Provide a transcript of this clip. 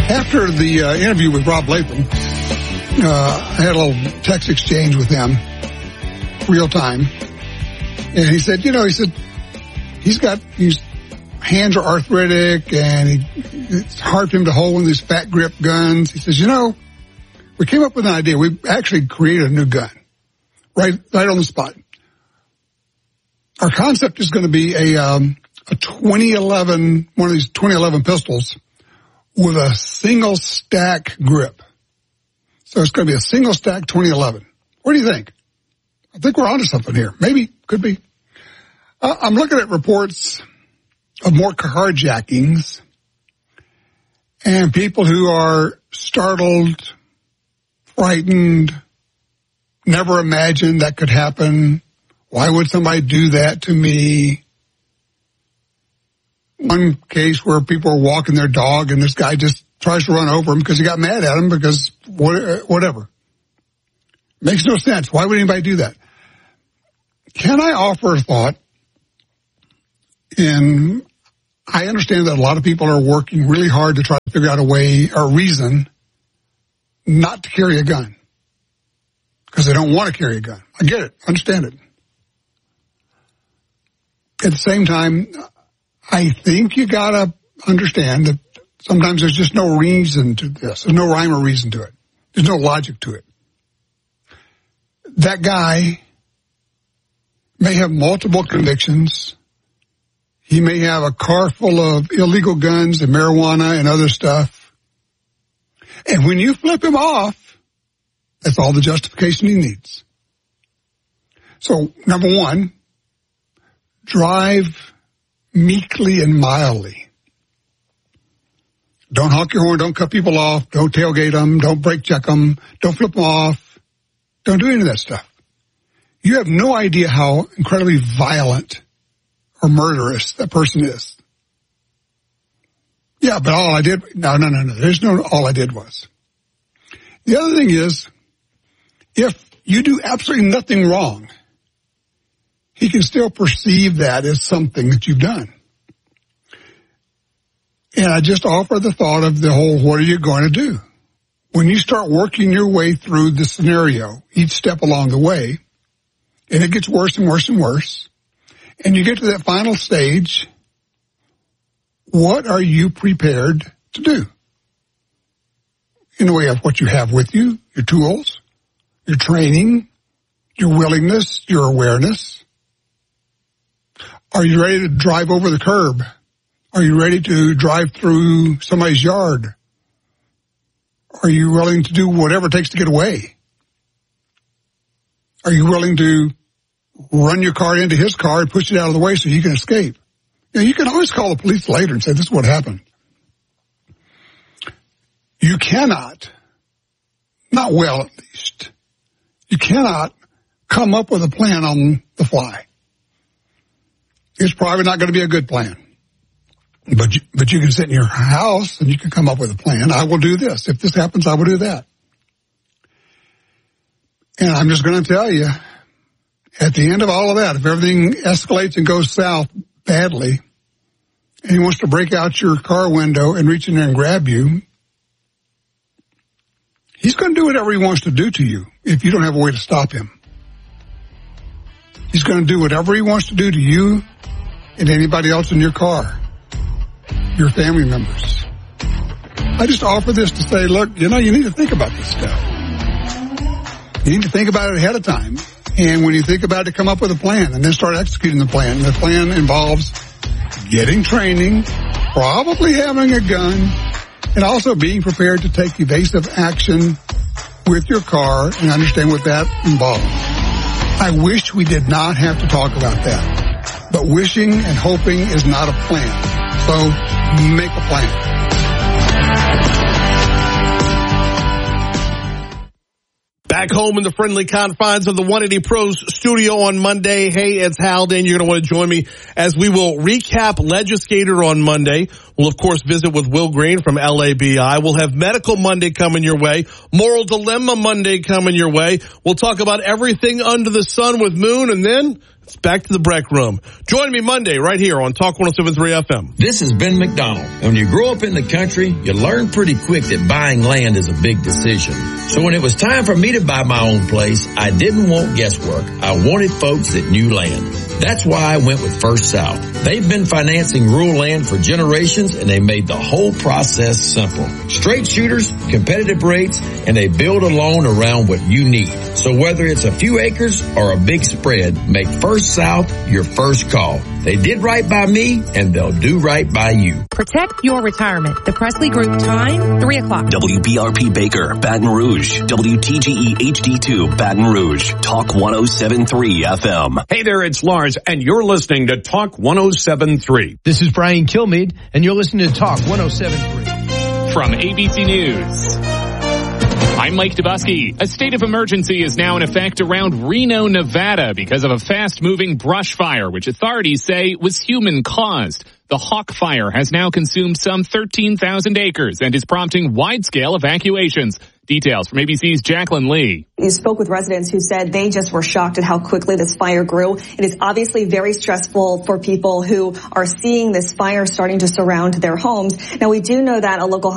After the interview with Rob Latham, I had a little text exchange with him, real time. And he said, his hands are arthritic and it's hard for him to hold one of these fat grip guns. He says, we came up with an idea. We actually created a new gun right on the spot. Our concept is going to be a 2011, one of these 2011 pistols with a single stack grip. So it's going to be a single stack 2011. What do you think? I think we're onto something here. Maybe, could be. I'm looking at reports of more carjackings and people who are startled, frightened, never imagined that could happen. Why would somebody do that to me? One case where people are walking their dog and this guy just tries to run over him because he got mad at him because whatever. Makes no sense. Why would anybody do that? Can I offer a thought? And I understand that a lot of people are working really hard to try to figure out a way or reason not to carry a gun because they don't want to carry a gun. I get it. I understand it. At the same time, I think you got to understand that sometimes there's just no reason to this. There's no rhyme or reason to it. There's no logic to it. That guy may have multiple convictions. He may have a car full of illegal guns and marijuana and other stuff. And when you flip him off, that's all the justification he needs. So, number one, drive meekly and mildly. Don't honk your horn. Don't cut people off. Don't tailgate them. Don't brake check them. Don't flip them off. Don't do any of that stuff. You have no idea how incredibly violent or murderous that person is. Yeah, but all I did, no. There's no all I did was. The other thing is, if you do absolutely nothing wrong, he can still perceive that as something that you've done. And I just offer the thought of the whole, what are you going to do? When you start working your way through the scenario, each step along the way, and it gets worse and worse and worse, and you get to that final stage, what are you prepared to do? In the way of what you have with you, your tools, your training, your willingness, your awareness. Are you ready to drive over the curb? Are you ready to drive through somebody's yard? Are you willing to do whatever it takes to get away? Are you willing to run your car into his car and push it out of the way so you can escape? You can always call the police later and say, this is what happened. You cannot, not well at least, you cannot come up with a plan on the fly. It's probably not going to be a good plan. But you can sit in your house and you can come up with a plan. I will do this. If this happens, I will do that. And I'm just going to tell you, at the end of all of that, if everything escalates and goes south badly, and he wants to break out your car window and reach in there and grab you, he's going to do whatever he wants to do to you if you don't have a way to stop him. He's going to do whatever he wants to do to you and anybody else in your car, your family members. I just offer this to say, look, you need to think about this stuff. You need to think about it ahead of time. And when you think about it, come up with a plan and then start executing the plan. And the plan involves getting training, probably having a gun, and also being prepared to take evasive action with your car and understand what that involves. I wish we did not have to talk about that. But wishing and hoping is not a plan. So make a plan. Back home in the friendly confines of the 180 Pros studio on Monday. Hey, it's Haldane. You're going to want to join me as we will recap Legislator on Monday. We'll, of course, visit with Will Green from LABI. We'll have Medical Monday coming your way. Moral Dilemma Monday coming your way. We'll talk about everything under the sun with Moon, and then it's back to the break room. Join me Monday right here on Talk 107.3 FM. This is Ben McDonald. When you grow up in the country, you learn pretty quick that buying land is a big decision. So when it was time for me to buy my own place, I didn't want guesswork. I wanted folks that knew land. That's why I went with First South. They've been financing rural land for generations, and they made the whole process simple. Straight shooters, competitive rates, and they build a loan around what you need. So whether it's a few acres or a big spread, make First South your first call. They did right by me, and they'll do right by you. Protect your retirement. The Presley Group time, 3 o'clock. WBRP Baker, Baton Rouge. WTGE HD2, Baton Rouge. Talk 107.3 FM. Hey there, it's Lars, and you're listening to Talk 107.3. This is Brian Kilmeade, and you're listening to Talk 107.3. From ABC News, I'm Mike Dubusky. A state of emergency is now in effect around Reno, Nevada because of a fast-moving brush fire, which authorities say was human-caused. The Hawk Fire has now consumed some 13,000 acres and is prompting wide-scale evacuations. Details from ABC's Jacqueline Lee. You spoke with residents who said they just were shocked at how quickly this fire grew. It is obviously very stressful for people who are seeing this fire starting to surround their homes. Now, we do know that a local